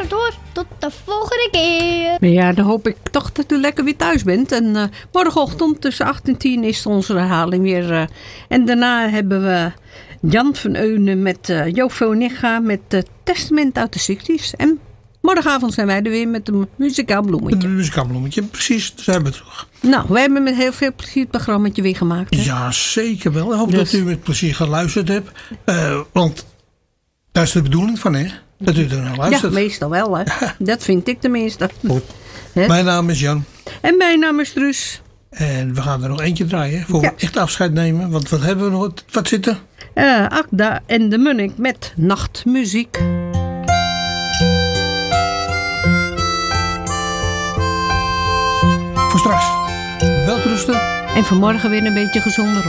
door. Tot de volgende keer. Maar ja, dan hoop ik toch dat u lekker weer thuis bent. En morgenochtend tussen 8 en 10 is onze herhaling weer. En daarna hebben we Jan van Eunen met Joop Veronica met Testament uit de 60's. En morgenavond zijn wij er weer met een muzikaal bloemetje. Een muzikaal bloemetje, precies. Daar zijn we terug. Nou, we hebben met heel veel plezier het programmaatje weer gemaakt. Hè? Ja, zeker wel. Ik hoop dat u met plezier geluisterd hebt. Want daar is de bedoeling van, hè? Dat u er naar luistert. Ja, meestal wel, hè. Dat vind ik tenminste. Goed. Hè? Mijn naam is Jan. En mijn naam is Truus. En we gaan er nog eentje draaien. Voor we echt afscheid nemen. Want wat hebben we nog? Wat zit er? Agda en de Munnik met Nachtmuziek. Voor straks. Welterusten. En vanmorgen weer een beetje gezonder.